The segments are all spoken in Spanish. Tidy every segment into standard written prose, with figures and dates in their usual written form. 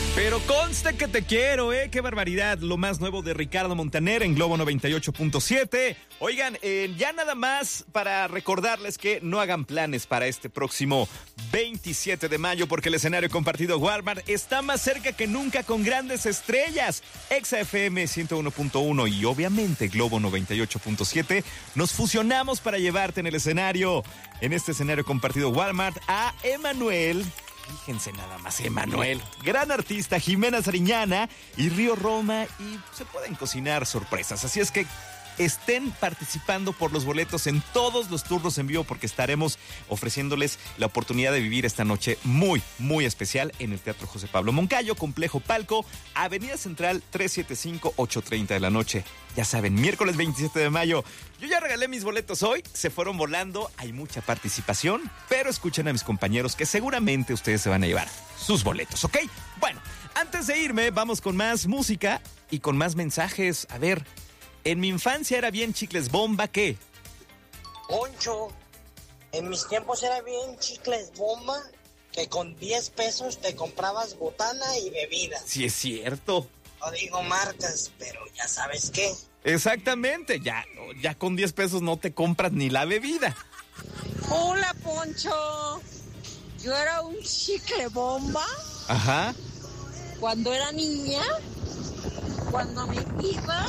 Pero conste que te quiero, qué barbaridad. Lo más nuevo de Ricardo Montaner en Globo 98.7. Oigan, ya nada más para recordarles que no hagan planes para este próximo 27 de mayo, porque el escenario compartido Walmart está más cerca que nunca con grandes estrellas. Exa FM 101.1 y obviamente Globo 98.7. Nos fusionamos para llevarte en el escenario, en este escenario compartido Walmart, a Emanuel. Fíjense nada más, Emanuel, gran artista, Jimena Sariñana y Río Roma, y se pueden cocinar sorpresas. Así es que estén participando por los boletos en todos los turnos en vivo, porque estaremos ofreciéndoles la oportunidad de vivir esta noche muy, muy especial en el Teatro José Pablo Moncayo, Complejo Palco, Avenida Central 375, 8:30 de la noche. Ya saben, miércoles 27 de mayo. Yo ya regalé mis boletos hoy, se fueron volando, hay mucha participación, pero escuchen a mis compañeros que seguramente ustedes se van a llevar sus boletos, ¿ok? Bueno, antes de irme, vamos con más música y con más mensajes. A ver, en mi infancia era bien chicles bomba, ¿qué? Poncho, en mis tiempos era bien chicles bomba, que con 10 pesos te comprabas botana y bebida. Sí, es cierto. No digo marcas, pero ya sabes qué. Exactamente, ya con 10 pesos no te compras ni la bebida. Hola, Poncho. Yo era un chicle bomba. Ajá. Cuando era niña, cuando me iba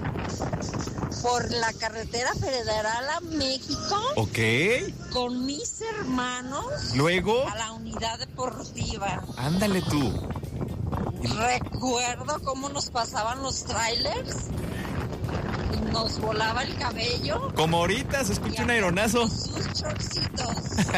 por la carretera federal a México. Ok. Con mis hermanos. Luego. A la unidad deportiva. Ándale tú. Recuerdo cómo nos pasaban los trailers. Y nos volaba el cabello. Como ahorita se escucha un aeronazo. Sus chorcitos.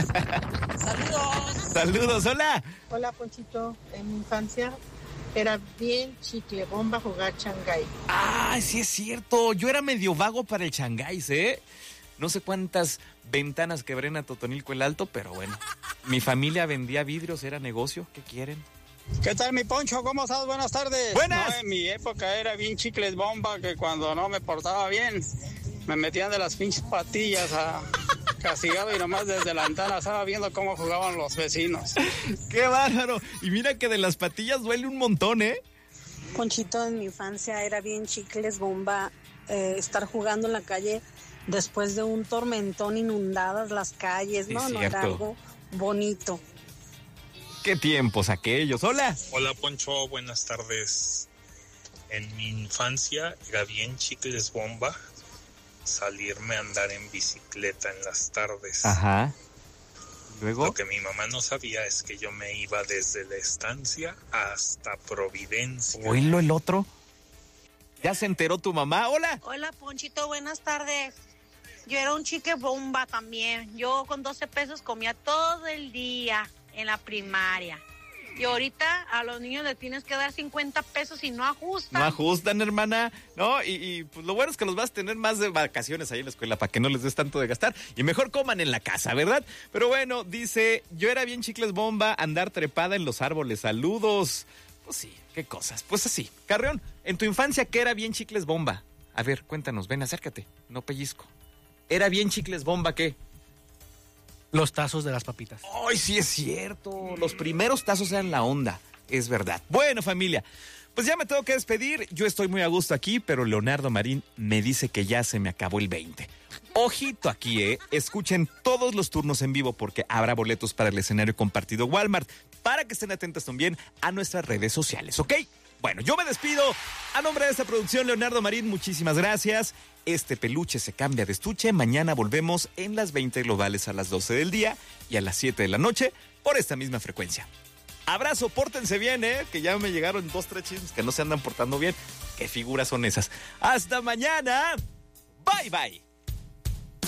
Saludos. Saludos, hola. Hola, Ponchito. En mi infancia era bien chicle bomba jugar Shanghái. Ah, sí es cierto. Yo era medio vago para el Shanghái, ¿eh? No sé cuántas ventanas quebré en Atotonilco el Alto, pero bueno. Mi familia vendía vidrios, era negocio. ¿Qué quieren? ¿Qué tal, mi Poncho? ¿Cómo estás? Buenas tardes. ¡Buenas! No, en mi época era bien chicles bomba, que cuando no me portaba bien, me metían de las pinches patillas a castigado y nomás desde la ventana estaba viendo cómo jugaban los vecinos. ¡Qué bárbaro! Y mira que de las patillas duele un montón, ¿eh? Ponchito, en mi infancia era bien chicles bomba, estar jugando en la calle después de un tormentón, inundadas las calles, Sí, no era algo bonito. ¡Qué tiempos aquellos! ¡Hola! Hola, Poncho, buenas tardes. En mi infancia era bien chicles bomba salirme a andar en bicicleta en las tardes. Ajá. Luego. Lo que mi mamá no sabía es que yo me iba desde la estancia hasta Providencia. ¿Oílo el otro? ¿Ya se enteró tu mamá? ¡Hola! Hola, Ponchito, buenas tardes. Yo era un chicle bomba también. Yo con 12 pesos comía todo el día en la primaria. Y ahorita a los niños les tienes que dar 50 pesos y no ajustan. No ajustan, hermana. No, y pues lo bueno es que los vas a tener más de vacaciones ahí en la escuela para que no les des tanto de gastar. Y mejor coman en la casa, ¿verdad? Pero bueno, dice, yo era bien chicles bomba, andar trepada en los árboles. Saludos. Pues sí, qué cosas. Pues así. Carreón, en tu infancia, ¿qué era bien chicles bomba? A ver, cuéntanos, ven, acércate. No pellizco. ¿Era bien chicles bomba qué? Los tazos de las papitas. ¡Ay, sí es cierto! Los primeros tazos eran la onda, es verdad. Bueno, familia, pues ya me tengo que despedir. Yo estoy muy a gusto aquí, pero Leonardo Marín me dice que ya se me acabó el 20. Ojito aquí, escuchen todos los turnos en vivo porque habrá boletos para el escenario compartido Walmart, para que estén atentos también a nuestras redes sociales, ¿ok? Bueno, yo me despido. A nombre de esta producción, Leonardo Marín, muchísimas gracias. Este peluche se cambia de estuche. Mañana volvemos en las 20 globales a las 12 del día y a las 7 de la noche por esta misma frecuencia. Abrazo, pórtense bien, que ya me llegaron 2-3 chismes que no se andan portando bien. ¿Qué figuras son esas? ¡Hasta mañana! Bye, bye.